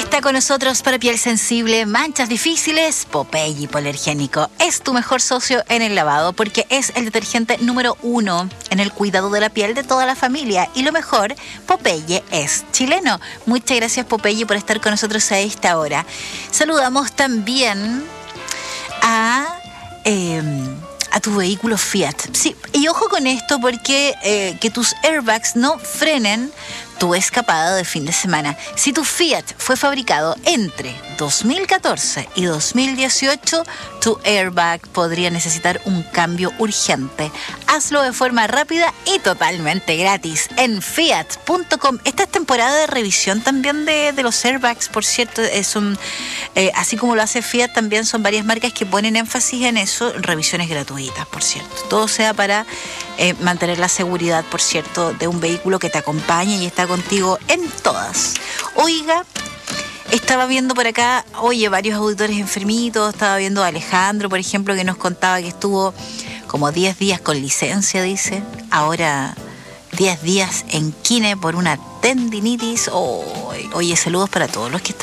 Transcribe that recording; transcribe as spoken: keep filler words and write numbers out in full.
Está con nosotros para piel sensible, manchas difíciles, Popeye hipoalergénico. Es tu mejor socio en el lavado porque es el detergente número uno en el cuidado de la piel de toda la familia. Y lo mejor, Popeye es chileno. Muchas gracias, Popeye, por estar con nosotros a esta hora. Saludamos también a... Eh, a tu vehículo Fiat. Sí, y ojo con esto porque eh, que tus airbags no frenen tu escapada de fin de semana. Si tu Fiat fue fabricado entre dos mil catorce y dos mil dieciocho, tu airbag podría necesitar un cambio urgente. Hazlo de forma rápida y totalmente gratis en fiat punto com. Esta es temporada de revisión también de, de los airbags, por cierto. Es un, eh, así como lo hace Fiat, también son varias marcas que ponen énfasis en eso. Revisiones gratuitas, por cierto. Todo sea para eh, mantener la seguridad, por cierto, de un vehículo que te acompañe y está contigo en todas. Oiga, estaba viendo por acá, oye, varios auditores enfermitos. Estaba viendo a Alejandro, por ejemplo, que nos contaba que estuvo como diez días con licencia, dice. Ahora diez días en kine por una tendinitis. Oh, oye, saludos para todos los que están